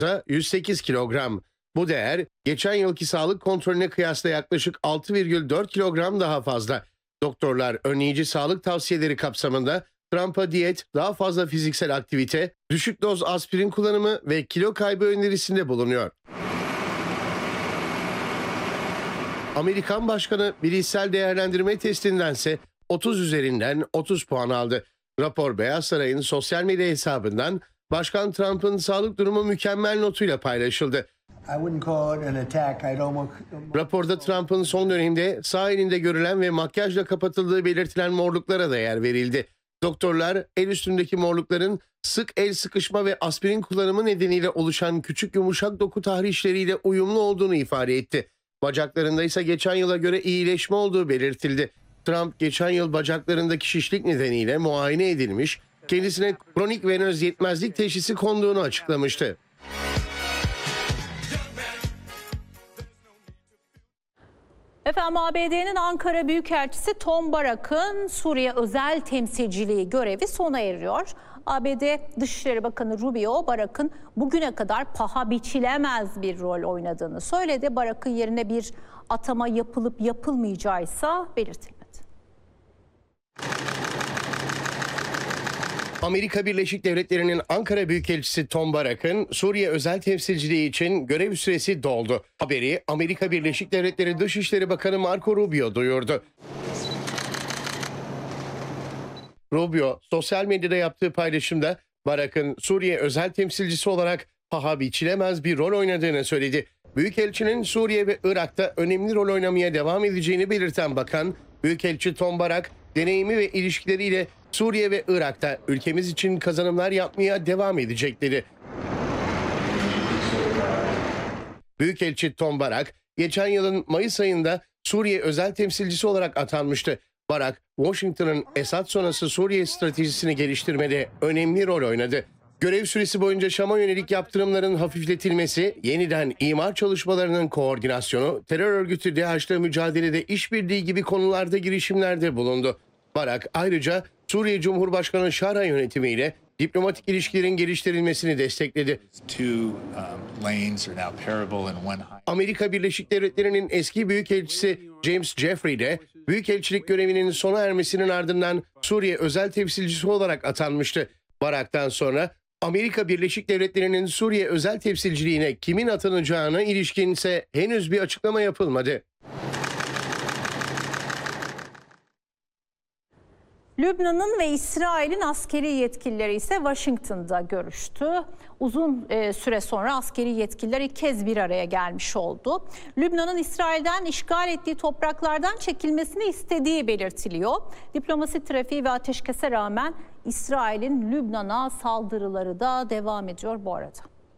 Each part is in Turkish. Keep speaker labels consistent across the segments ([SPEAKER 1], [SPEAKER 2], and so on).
[SPEAKER 1] 108 kilogram. Bu değer geçen yılki sağlık kontrolüne kıyasla yaklaşık 6,4 kilogram daha fazla. Doktorlar önleyici sağlık tavsiyeleri kapsamında Trump'a diyet, daha fazla fiziksel aktivite, düşük doz aspirin kullanımı ve kilo kaybı önerisinde bulunuyor. Amerikan Başkanı bilişsel değerlendirme testindense 30 üzerinden 30 puan aldı. Rapor Beyaz Saray'ın sosyal medya hesabından Başkan Trump'ın sağlık durumu mükemmel notuyla paylaşıldı. Raporda Trump'ın son dönemde sağ elinde görülen ve makyajla kapatıldığı belirtilen morluklara da yer verildi. Doktorlar el üstündeki morlukların sık el sıkışma ve aspirin kullanımı nedeniyle oluşan küçük yumuşak doku tahrişleriyle uyumlu olduğunu ifade etti. Bacaklarında ise geçen yıla göre iyileşme olduğu belirtildi. Trump geçen yıl bacaklarındaki şişlik nedeniyle muayene edilmiş, kendisine kronik venöz yetmezlik teşhisi konduğunu açıklamıştı.
[SPEAKER 2] Efendim, ABD'nin Ankara Büyükelçisi Tom Barak'ın Suriye özel temsilciliği görevi sona eriyor. ABD Dışişleri Bakanı Rubio, Barak'ın bugüne kadar paha biçilemez bir rol oynadığını söyledi. Barak'ın yerine bir atama yapılıp yapılmayacağıysa belirtilmedi.
[SPEAKER 1] Amerika Birleşik Devletleri'nin Ankara Büyükelçisi Tom Barak'ın Suriye özel temsilciliği için görev süresi doldu. Haberi Amerika Birleşik Devletleri Dışişleri Bakanı Marco Rubio duyurdu. Rubio, sosyal medyada yaptığı paylaşımda Barak'ın Suriye özel temsilcisi olarak paha biçilemez bir rol oynadığını söyledi. Büyükelçinin Suriye ve Irak'ta önemli rol oynamaya devam edeceğini belirten bakan, Büyükelçi Tom Barak, deneyimi ve ilişkileriyle Suriye ve Irak'ta ülkemiz için kazanımlar yapmaya devam edecek dedi. Büyükelçi Tom Barak, geçen yılın Mayıs ayında Suriye özel temsilcisi olarak atanmıştı. Barak, Washington'ın Esad sonrası Suriye stratejisini geliştirmede önemli rol oynadı. Görev süresi boyunca Şam'a yönelik yaptırımların hafifletilmesi, yeniden imar çalışmalarının koordinasyonu, terör örgütü DAEŞ'le mücadelede işbirliği gibi konularda girişimlerde bulundu. Barak ayrıca Suriye Cumhurbaşkanı Şara yönetimiyle diplomatik ilişkilerin geliştirilmesini destekledi. Amerika Birleşik Devletleri'nin eski büyükelçisi James Jeffrey de büyükelçilik görevinin sona ermesinin ardından Suriye özel temsilcisi olarak atanmıştı. Barak'tan sonra Amerika Birleşik Devletleri'nin Suriye özel temsilciliğine kimin atanacağına ilişkin ise henüz bir açıklama yapılmadı.
[SPEAKER 2] Lübnan'ın ve İsrail'in askeri yetkilileri ise Washington'da görüştü. Uzun süre sonra askeri yetkililer ilk kez bir araya gelmiş oldu. Lübnan'ın İsrail'den işgal ettiği topraklardan çekilmesini istediği belirtiliyor. Diplomasi trafiği ve ateşkese rağmen İsrail'in Lübnan'a saldırıları da devam ediyor bu arada.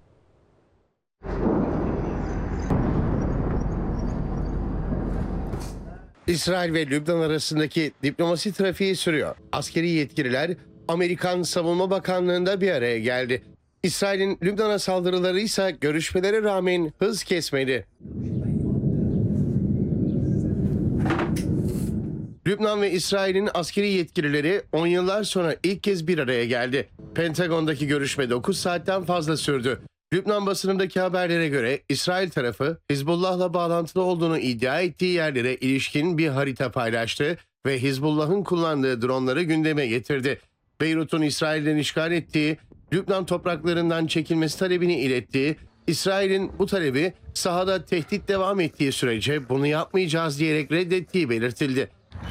[SPEAKER 1] İsrail ve Lübnan arasındaki diplomasi trafiği sürüyor. Askeri yetkililer Amerikan Savunma Bakanlığı'nda bir araya geldi. İsrail'in Lübnan'a saldırıları ise görüşmelere rağmen hız kesmedi. Lübnan ve İsrail'in askeri yetkilileri 10 yıllar sonra ilk kez bir araya geldi. Pentagon'daki görüşme 9 saatten fazla sürdü. Lübnan basınındaki haberlere göre İsrail tarafı Hizbullah'la bağlantılı olduğunu iddia ettiği yerlere ilişkin bir harita paylaştı ve Hizbullah'ın kullandığı dronları gündeme getirdi. Beyrut'un İsrail'den işgal ettiği, Lübnan topraklarından çekilmesi talebini ilettiği, İsrail'in bu talebi sahada tehdit devam ettiği sürece bunu yapmayacağız diyerek reddettiği belirtildi.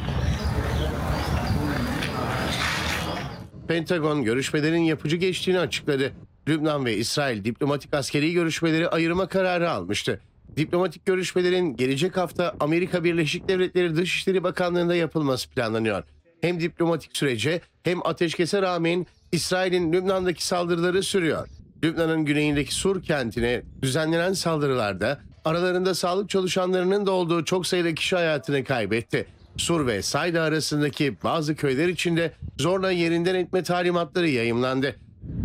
[SPEAKER 1] Pentagon görüşmelerin yapıcı geçtiğini açıkladı. Lübnan ve İsrail diplomatik askeri görüşmeleri ayırma kararı almıştı. Diplomatik görüşmelerin gelecek hafta Amerika Birleşik Devletleri Dışişleri Bakanlığı'nda yapılması planlanıyor. Hem diplomatik sürece hem ateşkese rağmen İsrail'in Lübnan'daki saldırıları sürüyor. Lübnan'ın güneyindeki Sur kentine düzenlenen saldırılarda aralarında sağlık çalışanlarının da olduğu çok sayıda kişi hayatını kaybetti. Sur ve Sayda arasındaki bazı köyler içinde zorla yerinden etme talimatları yayımlandı.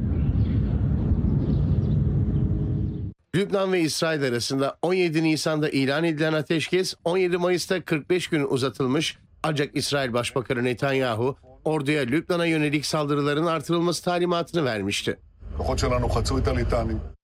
[SPEAKER 1] Lübnan ve İsrail arasında 17 Nisan'da ilan edilen ateşkes 17 Mayıs'ta 45 gün uzatılmış, ancak İsrail Başbakanı Netanyahu orduya Lübnan'a yönelik saldırıların artırılması talimatını vermişti.